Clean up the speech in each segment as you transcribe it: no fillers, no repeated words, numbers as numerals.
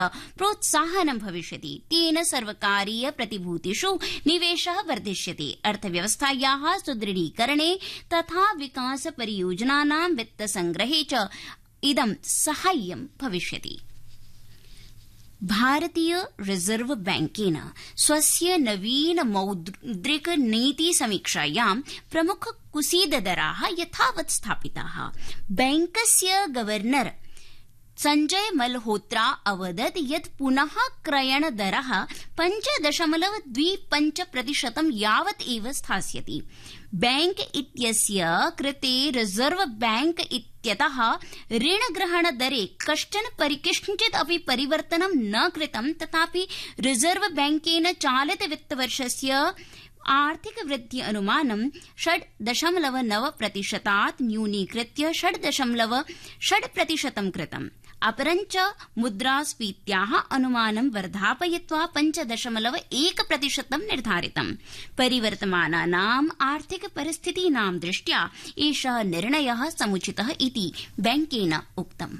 प्रोत्साहनं भविष्यति। तेन सर्वकारीय प्रतिभूतिषु निवेशः वर्धिष्यति। अर्थव्यवस्थायाः सुदृढीकरणे तथा विकास परियोजनानां वित्तसंग्रहे च इदं साहाय्यं भविष्यति। भारतीय रिजर्व बैंकेन स्वस्य नवीन मौद्रिक नीति समीक्षायां प्रमुख कुसीददराः यथावत् स्थापिताः। बैंकस्य गवर्नर संजय मल्होत्रा अवदत् यत् पुनः क्रयण दरः 5.25% यावत् एव स्थास्यति। बैंक इत्यस्य कृते रिजर्व बैंक इत्यतः ऋणग्रहण दरे किञ्चित् अपि परिवर्तनं न कृतं, तथापि रिजर्व बैंकेन चालित वित्तवर्षस्य आर्थिक वृद्धि अनुमानं 6.9% न्यूनीकृत्य 6.6% कृतम्। अपरञ्च मुद्रास्फीत्याः अनुमानं वर्धापयित्वा 5.1% निर्धारितम्। परिवर्तमानानाम् आर्थिक परिस्थितीनां दृष्ट्या एषः निर्णयः समुचितः इति बैंकेन उक्तम्।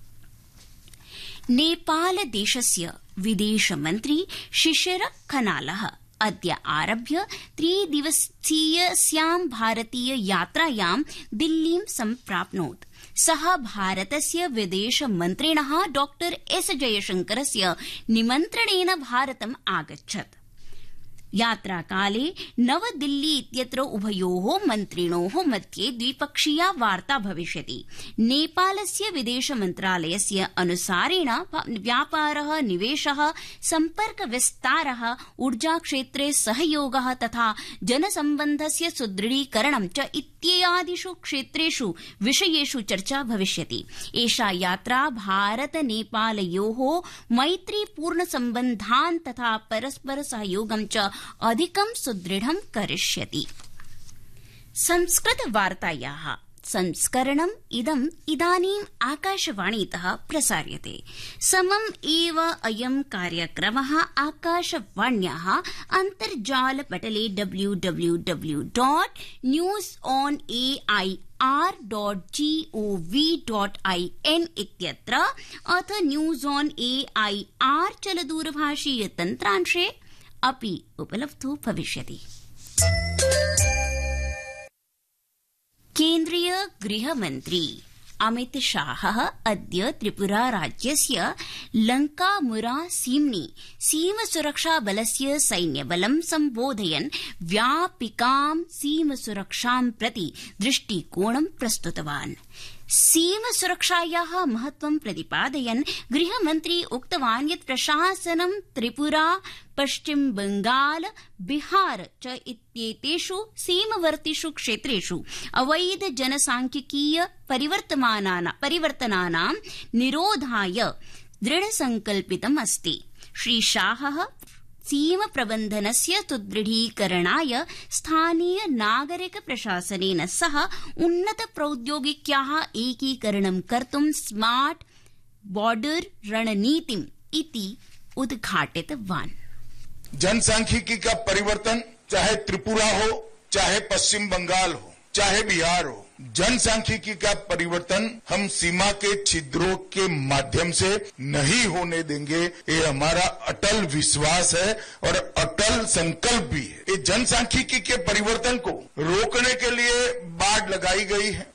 नेपालदेशस्य विदेशमन्त्री शिशिर खनालः अद्य आरभ्य 3 दिवसीयस्यां भारतीय यात्रायां दिल्लीं सम्प्राप्नोत्। सः भारतस्य विदेशमन्त्रिणः डॉ एस जयशंकरस्य निमन्त्रणेन भारतम् आगच्छत्। यात्राकाले नवदिल्ली इत्यत्र उभयोः मन्त्रिणोः मध्ये द्विपक्षीया वार्ता भविष्यति। नेपालस्य विदेशमन्त्रालयस्य अनुसारेण व्यापारः, निवेशः, सम्पर्कविस्तारः, ऊर्जाक्षेत्रे सहयोगः तथा जनसम्बन्धस्य सुदृढीकरणं च इत्यादिषु क्षेत्रेषु विषयेषु चर्चा भविष्यति। एषा यात्रा भारत नेपालयोः मैत्रीपूर्ण सम्बन्धान् तथा परस्पर सहयोगं च अधिकं सुदृढं करिष्यति। संस्कृतवार्तायाः संस्करणम् इदानीम् आकाशवाणीतः प्रसार्यते। समम् एव अयं कार्यक्रमः आकाशवाण्याः अन्तर्जालपटले www.newsonair.gov.in इत्यत्र अथ न्यूज ऑन एआईआर चलदूरभाषीय तन्त्रांशे अपि उपलब्धो भविष्यति। केन्द्रीय गृहमन्त्री अमित शाहः अद्य त्रिपुरा राज्यस्य लंकामुरा सीम्नि सीमसुरक्षाबलस्य सैन्यबलं सम्बोधयन् व्यापिकां सीमसुरक्षां प्रति दृष्टिकोणं प्रस्तुतवान्। सीमसुरक्षायाः महत्वं प्रतिपादयन् गृहमन्त्री उक्तवान् यत् प्रशासनं त्रिपुरा, पश्चिम बंगाल, बिहार च इत्येतेषु सीमवर्तिषु क्षेत्रेषु अवैध जनसांख्यिकीय परिवर्तनानां निरोधाय दृढसंकल्पितम् अस्ति। श्री शाहः सीम प्रबन्धनस्य सुदृढीकरणाय स्थानीय नागरिक प्रशासनेन सह उन्नत प्रौद्योगिक्याः एकीकरणं कर्तुं स्मार्ट बॉर्डर रणनीतिम् इति उद्घाटितवान्। जनसांख्यिकी का परिवर्तन चाहे त्रिपुरा हो, चाहे पश्चिम बंगाल हो, चाहे बिहार हो, जनसांख्यिकी का परिवर्तन हम सीमा के छिद्रों के माध्यम से नहीं होने देंगे। ये हमारा अटल विश्वास है और अटल संकल्प भी है। ये जनसांख्यिकी के परिवर्तन को रोकने के लिए बाड़ लगाई गई है।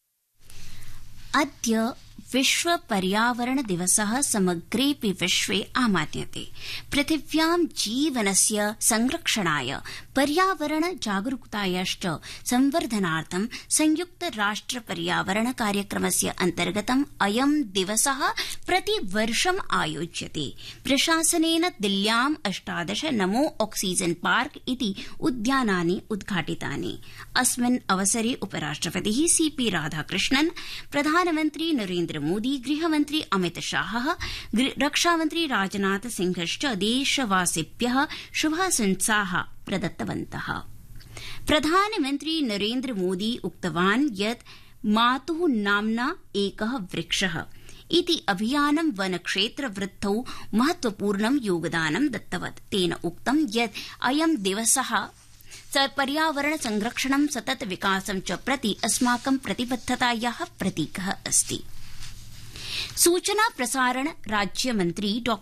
अद्य विश्व पर्यावरण दिवसः समग्रेऽपि विश्वे आमान्यते। पृथिव्यां जीवनस्य संरक्षणाय पर्यावरण जागरूकतायाश्च संवर्धनार्थं संयुक्त राष्ट्र पर्यावरण कार्यक्रमस्य अन्तर्गतम् अयं दिवसः प्रतिवर्षम् आयोज्यते। प्रशासनेन दिल्ल्याम् 18 नमो ऑक्सीजन पार्क इति उद्यानानि उद्घाटितानि। अस्मिन् अवसरे उपराष्ट्रपतिः सीपी राधाकृष्णन्, प्रधानमन्त्री नरेन्द्र मोदी, गृहमन्त्री अमित शाहः, रक्षामन्त्री राजनाथ सिंहश्च देशवासिभ्यः शुभाशंसाः प्रदत्तवन्तः। प्रधानमन्त्री नरेन्द्र मोदी उक्तवान् यत् मातुः नाम्ना एकः वृक्षः इति अभियानं वनक्षेत्रवृद्धौ महत्वपूर्णं योगदानं दत्तवत्। तेन उक्तं यत् अयं दिवसः पर्यावरण संरक्षणं, सतत विकासं च प्रति अस्माकं प्रतिबद्धतायाः प्रतीकः अस्ति। सूचना प्रसारण राज्यमन्त्री डॉ